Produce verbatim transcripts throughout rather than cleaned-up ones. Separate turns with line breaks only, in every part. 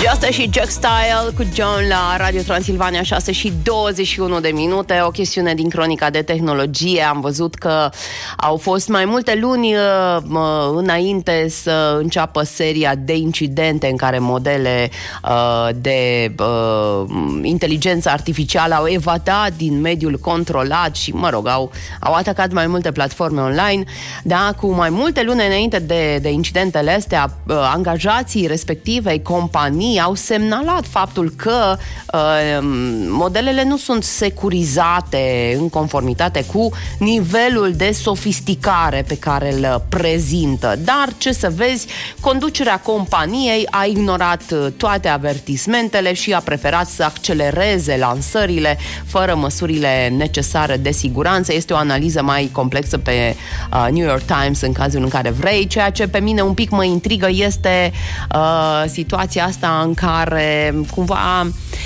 Asta și Jack Style cu John la Radio Transilvania, șase și douăzeci și unu de minute. O chestiune din cronica de tehnologie. Am văzut că au fost mai multe luni uh, înainte să înceapă seria de incidente în care modele uh, de uh, inteligență artificială au evadat din mediul controlat și, mă rog, au, au atacat mai multe platforme online. Da, cu mai multe luni înainte de, de incidentele astea, uh, angajații respectivei companii au semnalat faptul că uh, modelele nu sunt securizate în conformitate cu nivelul de sofisticare pe care îl prezintă. Dar, ce să vezi, conducerea companiei a ignorat toate avertismentele și a preferat să accelereze lansările fără măsurile necesare de siguranță. Este o analiză mai complexă pe uh, New York Times în cazul în care vrei. Ceea ce pe mine un pic mă intrigă este uh, situația asta în care cumva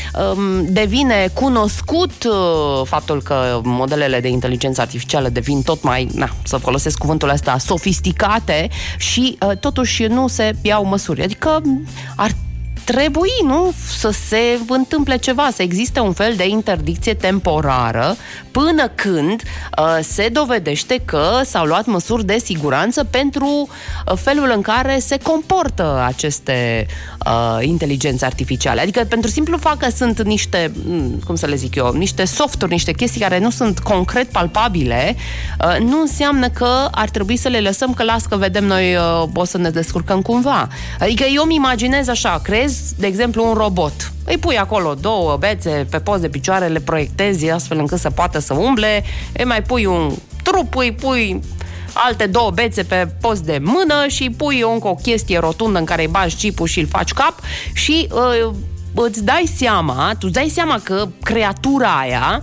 um, devine cunoscut uh, faptul că modelele de inteligență artificială devin tot mai, na, să folosesc cuvântul ăsta, sofisticate și uh, totuși nu se iau măsuri. Adică ar trebui, nu, să se întâmple ceva, să existe un fel de interdicție temporară până când uh, se dovedește că s-au luat măsuri de siguranță pentru uh, felul în care se comportă aceste uh, inteligențe artificiale. Adică pentru simplu fapt că sunt niște, cum să le zic eu, niște softuri, niște chestii care nu sunt concret palpabile, uh, nu înseamnă că ar trebui să le lăsăm, că las că vedem noi, uh, o să ne descurcăm cumva. Adică eu îmi imaginez așa, creez de exemplu un robot, îi pui acolo două bețe pe post de picioare, le proiectezi astfel încât să poată să umble, îi mai pui un trup, îi pui alte două bețe pe post de mână și pui încă o chestie rotundă în care îi bagi chipul și îl faci cap și uh, îți dai seama, tu îți dai seama că creatura aia,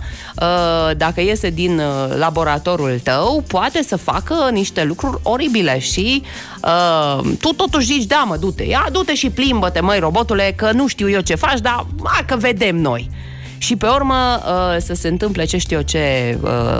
dacă iese din laboratorul tău, poate să facă niște lucruri oribile și tu totuși zici, da mă, du-te, ia, du-te și plimbă-te, măi, robotule, că nu știu eu ce faci, dar hai că vedem noi. Și pe urmă să se întâmple ce știu eu ce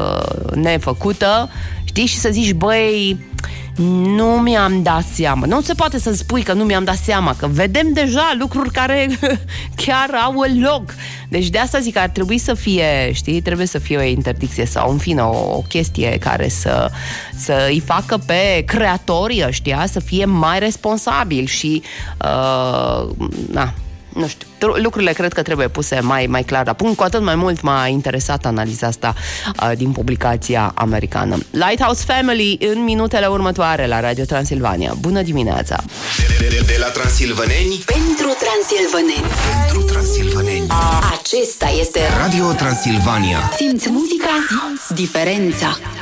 nefăcută, știi, și să zici, băi, nu mi-am dat seama. Nu se poate să spui că nu mi-am dat seama, că vedem deja lucruri care chiar au loc. Deci de asta zic că ar trebui să fie, știi, trebuie să fie o interdicție sau în fine o, o chestie care să, să îi facă pe creatorii ăștia să fie mai responsabili și uh, na, nu știu, lucrurile cred că trebuie puse mai, mai clar la punct. Cu atât mai mult m-a interesat analiza asta uh, din publicația americană. Lighthouse Family în minutele următoare la Radio Transilvania. Bună dimineața!
De, de, de, de la transilvaneni
pentru transilvaneni.
Pentru transilvaneni.
Acesta este
Radio Transilvania.
Simți muzica, simți diferența.